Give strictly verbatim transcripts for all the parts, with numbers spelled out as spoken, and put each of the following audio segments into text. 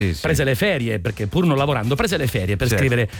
sì, sì. prese le ferie, perché pur non lavorando prese le ferie per certo. scrivere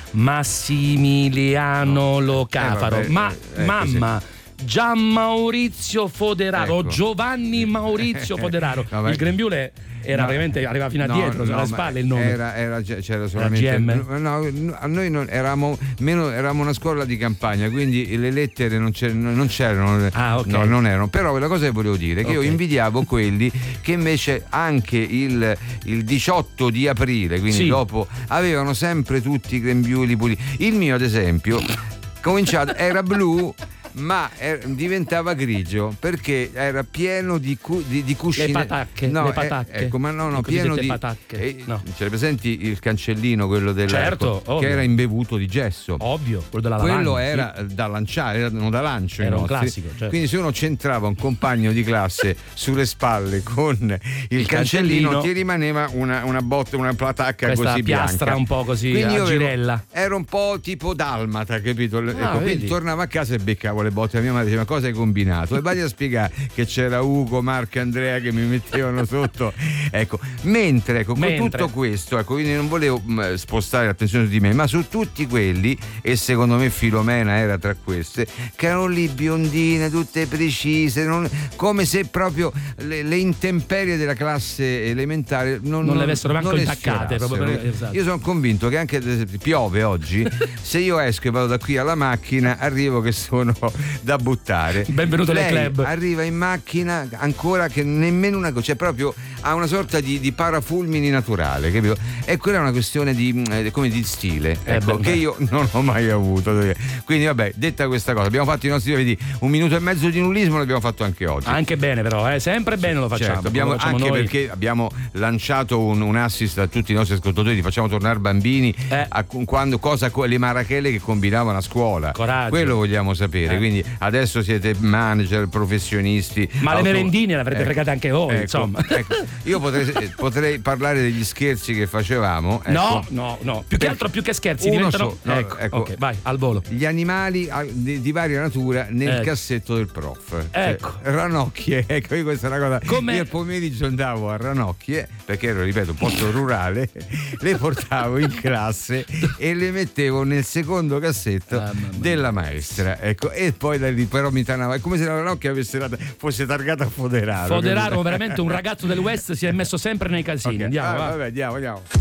Massimiliano Locafaro. Eh, vabbè, Ma eh, mamma così. Gian Maurizio Foderaro, Ecco. Giovanni Maurizio Foderaro. No, ma- il grembiule era No, veramente, arrivava fino a no, dietro, no, sulle ma spalle il nome. Era, era, c'era solamente. G M? No, no, a noi non eravamo, meno, eravamo una scuola di campagna, quindi le lettere non c'erano. Non c'erano Ah, ok. No, non erano. Però la cosa che volevo dire è che Ok. io invidiavo quelli che invece anche il, il diciotto di aprile, quindi Sì. dopo, avevano sempre tutti i grembiuli puliti. Il mio, ad esempio, cominciato, era blu. Ma er- diventava grigio perché era pieno di, cu- di, di cuscine. Le patacche, no, le patacche. eh, ecco, ma no, no, Le pieno cosiddette di patacche. eh, No. ce le presenti il cancellino, quello del Certo, che ovvio. era imbevuto di gesso. Ovvio, quello della lavagna. Quello sì. era da lanciare, erano da lancio. i Era un nostri. classico, certo. Quindi se uno centrava un compagno di classe sulle spalle con il, Il cancellino, cancellino, ti rimaneva una, una botta, una patacca questa così piastra bianca. un po' così Quindi a io avevo- girella. Era un po' tipo dalmata, capito? Ah, ecco, quindi vedi. tornavo a casa e beccavo le botte. La mia madre diceva: ma cosa hai combinato? E vai a spiegare che c'era Ugo, Marco e Andrea che mi mettevano sotto. Ecco, mentre ecco, con Mentre. tutto questo, ecco, quindi non volevo mh, spostare l'attenzione su di me, ma su tutti quelli, e secondo me Filomena era tra queste, che erano lì biondine, tutte precise, non- come se proprio le, le intemperie della classe elementare non, Non le avessero manco non le intaccate, sfiorassero. proprio per- esatto. Io sono convinto che anche ad esempio, piove oggi, se io esco e vado da qui alla macchina, arrivo che sono da buttare. Benvenuto nel Lei club. arriva in macchina ancora che nemmeno una cosa, cioè proprio ha una sorta di, di parafulmini naturale, capito? E quella è una questione di, eh, come di stile, Eh, ecco, beh, che beh. io non ho mai avuto. Quindi vabbè, detta questa cosa, abbiamo fatto i nostri vedi, un minuto e mezzo di nullismo, l'abbiamo fatto anche oggi. Anche bene però, eh? sempre bene lo facciamo. Certo, abbiamo, lo facciamo anche noi. perché abbiamo lanciato un, un assist a tutti i nostri ascoltatori di Facciamo tornare bambini Eh. a, quando, cosa le marachelle che combinavano a scuola. Coraggio. Quello vogliamo sapere. Eh. Quindi adesso siete manager, professionisti. Ma le auto- merendine le avrete Ecco, fregate anche voi, ecco, insomma. ecco. Io potrei, potrei parlare degli scherzi che facevamo. Ecco. No, no, no. Più che altro, più che scherzi, Uno diventano. so- no, ecco, ecco. ok, vai, al volo. Gli animali ah, di, di varia natura nel Ecco. cassetto del prof. Ecco. Cioè, ranocchie, ecco, io questa è una cosa. Come- Io il pomeriggio andavo a Ranocchie, perché ero, ripeto, un posto rurale, le portavo in classe e le mettevo nel secondo cassetto Ah, mamma mia. della maestra. Ecco, e poi da lì però mi tanava. È come se la Ranocchia avesse la- fosse targata a Foderaro. Foderaro, capito? veramente un ragazzo del West, si è messo sempre nei casini. Ok, Andiamo, ah, va. vabbè, andiamo, andiamo.